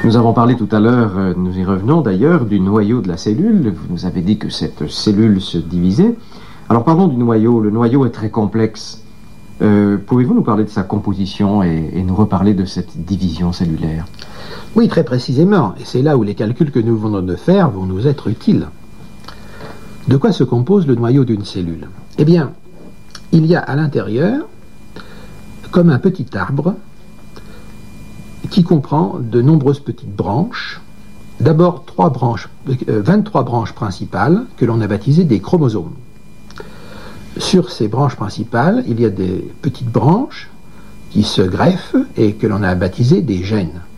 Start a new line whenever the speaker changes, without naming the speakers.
Nous avons parlé tout à l'heure, nous y revenons d'ailleurs, du noyau de la cellule. Vous nous avez dit que cette cellule se divisait. Alors parlons du noyau. Le noyau est très complexe. Pouvez-vous nous parler de sa composition et nous reparler de cette division cellulaire?
Oui, très précisément. Et c'est là où les calculs que nous venons de faire vont nous être utiles. De quoi se compose le noyau d'une cellule? Eh bien, il y a à l'intérieur, comme un petit arbre, qui comprend de nombreuses petites branches. D'abord 23 branches principales que l'on a baptisées des chromosomes. Sur ces branches principales, il y a des petites branches qui se greffent et que l'on a baptisées des gènes.